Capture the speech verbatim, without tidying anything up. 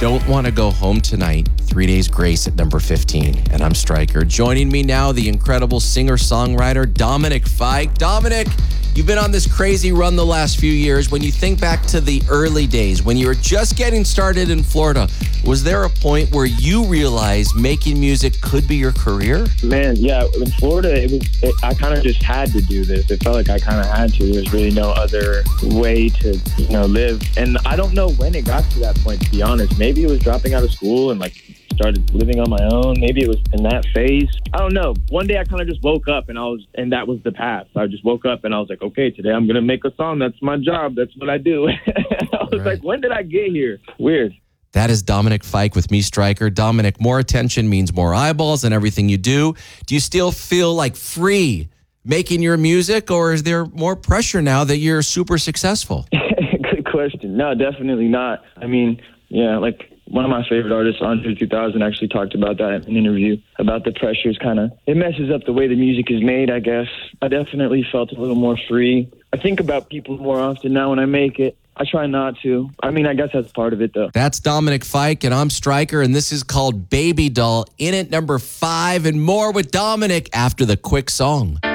Don't Want to Go Home Tonight, Three Days Grace at number fifteen. And I'm Stryker. Joining me now, the incredible singer-songwriter Dominic Fike. Dominic, you've been on this crazy run the last few years. When you think back to the early days, when you were just getting started in Florida, was there a point where you realized making music could be your career? Man, yeah, in Florida, it was. It, I kind of just had to do this. It felt like I kind of had to. There was really no other way to, you know, live. And I don't know when it got to that point, to be honest. Maybe it was dropping out of school and like started living on my own. Maybe it was in that phase. I don't know. One day I kind of just woke up and I was, and that was the path. I just woke up and I was like, okay, today I'm going to make a song. That's my job. That's what I do. I was right. like, when did I get here? Weird. That is Dominic Fike with me, Stryker. Dominic, more attention means more eyeballs in everything you do. Do you still feel like free making your music, or is there more pressure now that you're super successful? Good question. No, definitely not. I mean, yeah, like one of my favorite artists, Andre two thousand, actually talked about that in an interview, about the pressures kind of, it messes up the way the music is made, I guess. I definitely felt a little more free. I think about people more often now when I make it. I try not to. I mean, I guess that's part of it, though. That's Dominic Fike, and I'm Stryker, and this is called Baby Doll. In at number five, and more with Dominic after the quick song.